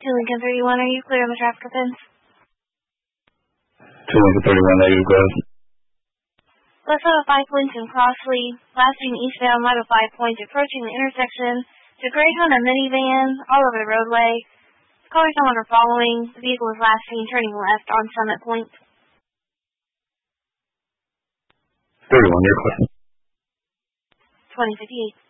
Lincoln 31, are you clear on the traffic offense? 2 Lincoln 31, negative, go ahead. Let's have a 5 points in Crossley, lasting eastbound right of 5 points, approaching the intersection to Greyhound a minivan all over the roadway. The cars no longer following. The vehicle is last seen turning left on Summit Point. 31, your question. 2058.